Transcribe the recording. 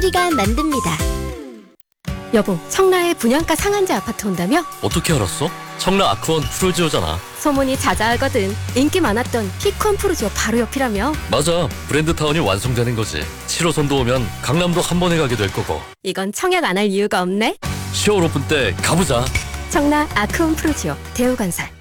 소리가 만듭니다. 여보, 청라에 분양가 상한제 아파트 온다며? 어떻게 알았어? 청라 아크원 푸르지오잖아. 소문이 자자하거든. 인기 많았던 피콘 푸르지오 바로 옆이라며? 맞아, 브랜드타운이 완성되는 거지. 7호선도 오면 강남도 한 번에 가게 될 거고. 이건 청약 안 할 이유가 없네. 10월 오픈 때 가보자. 청라 아크온 푸르지오 대우건설.